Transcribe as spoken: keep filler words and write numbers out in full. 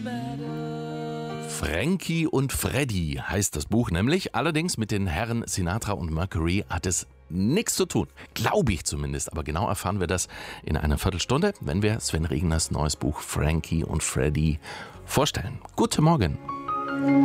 Frankie und Freddy heißt das Buch nämlich. Allerdings mit den Herren Sinatra und Mercury hat es nichts zu tun. Glaube ich zumindest. Aber genau erfahren wir das in einer Viertelstunde, wenn wir Sven Regners neues Buch Frankie und Freddy vorstellen. Guten Morgen.